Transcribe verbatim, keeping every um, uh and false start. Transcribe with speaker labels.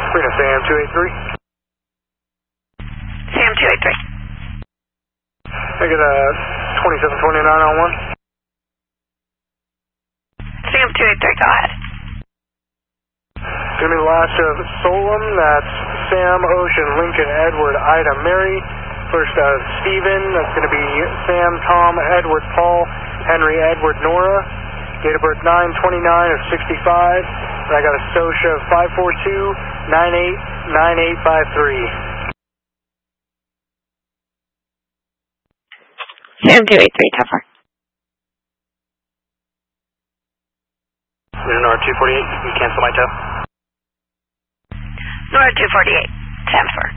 Speaker 1: Reno, Sam two eight three.
Speaker 2: Sam two eight three.
Speaker 1: I get a twenty-seven twenty-nine on one.
Speaker 2: Sam two eight three, go ahead.
Speaker 1: It's going to be the last of Solem. That's Sam, Ocean, Lincoln, Edward, Ida, Mary. First of Stephen. That's going to be Sam, Tom, Edward, Paul, Henry, Edward, Nora. Date of birth nine twenty-nine of sixty-five. And I got a SOCIA of five four two nine eight nine eight five three.
Speaker 2: Sam two eight three, tougher.
Speaker 1: Nora two forty-eight, you cancel my tow?
Speaker 2: Nora two forty-eight, Sam four.